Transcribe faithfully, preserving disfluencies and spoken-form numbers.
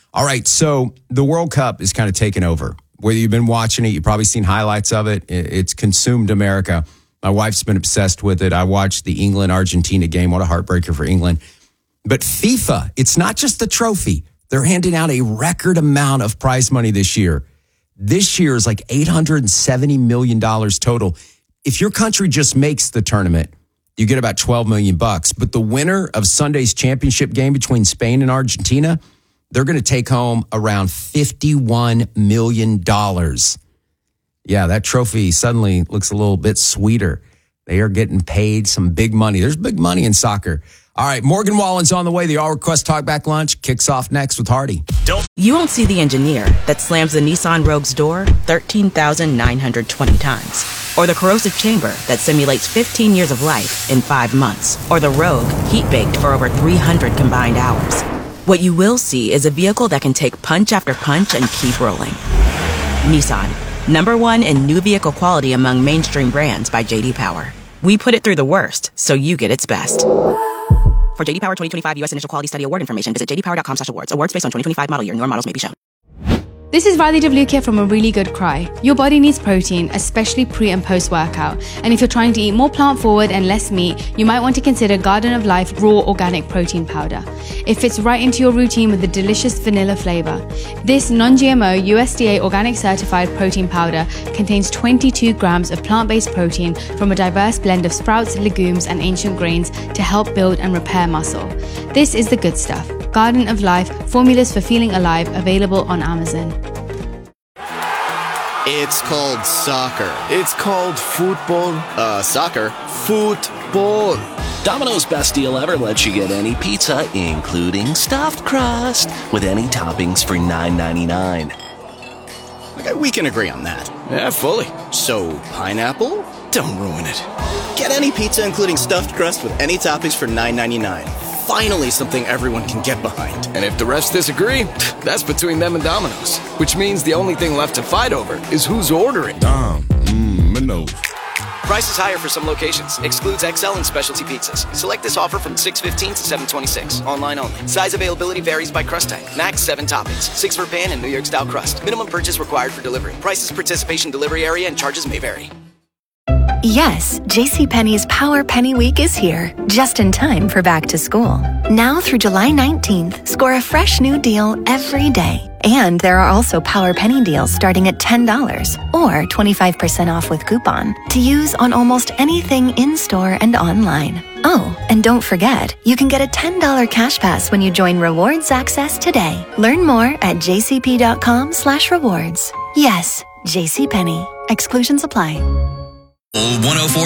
All right, so the World Cup is kind of taken over. Whether you've been watching it, you've probably seen highlights of it. It's consumed America. My wife's been obsessed with it. I watched the England-Argentina game. What a heartbreaker for England. But FIFA, it's not just the trophy. They're handing out a record amount of prize money this year. This year is like eight hundred seventy million dollars total. If your country just makes the tournament, you get about twelve million bucks. But the winner of Sunday's championship game between Spain and Argentina, they're going to take home around fifty-one million dollars. Yeah, that trophy suddenly looks a little bit sweeter. They are getting paid some big money. There's big money in soccer. All right, Morgan Wallen's on the way. The All Request Talkback Lunch kicks off next with Hardy. Don't. You won't see the engineer that slams the Nissan Rogue's door thirteen thousand nine hundred twenty times. Or the corrosive chamber that simulates fifteen years of life in five months. Or the Rogue heat-baked for over three hundred combined hours. What you will see is a vehicle that can take punch after punch and keep rolling. Nissan, number one in new vehicle quality among mainstream brands by J D Power. We put it through the worst, so you get its best. For J D Power twenty twenty-five U S Initial Quality Study Award information, visit j d power dot com slash awards. Awards based on twenty twenty-five model year. Newer models may be shown. This is Riley DeVlukia from A Really Good Cry. Your body needs protein, especially pre and post workout. And if you're trying to eat more plant forward and less meat, you might want to consider Garden of Life Raw Organic Protein Powder. It fits right into your routine with a delicious vanilla flavor. This non-G M O U S D A organic certified protein powder contains twenty-two grams of plant-based protein from a diverse blend of sprouts, legumes, and ancient grains to help build and repair muscle. This is the good stuff. Garden of Life, formulas for feeling alive, available on Amazon. It's called soccer. It's called football. Uh, soccer. Football. Domino's best deal ever lets you get any pizza, including stuffed crust, with any toppings for nine ninety-nine. Okay, we can agree on that. Yeah, fully. So, pineapple? Don't ruin it. Get any pizza, including stuffed crust, with any toppings for nine ninety-nine. Finally, something everyone can get behind. And if the refs disagree, that's between them and Domino's. Which means the only thing left to fight over is who's ordering. Dom, mmm, Minos. Price is higher for some locations. Excludes X L and specialty pizzas. Select this offer from six fifteen to seven twenty-six. Online only. Size availability varies by crust type. Max seven toppings. Six for pan and New York style crust. Minimum purchase required for delivery. Prices, participation, delivery area, and charges may vary. Yes, JCPenney's Power Penny Week is here, just in time for back to school. Now through July nineteenth, score a fresh new deal every day. And there are also Power Penny deals starting at ten dollars or twenty-five percent off with coupon to use on almost anything in-store and online. Oh, and don't forget, you can get a ten dollars cash pass when you join Rewards Access today. Learn more at jcp.com slash rewards. Yes, JCPenney. Exclusions apply. one oh four